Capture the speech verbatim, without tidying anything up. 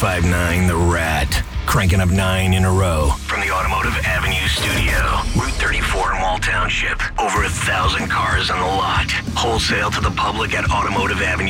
five nine The Rat. Cranking up nine in a row from the Automotive Avenue studio. Route thirty-four, Mall Township. Over a thousand cars on the lot. Wholesale to the public at automotive avenue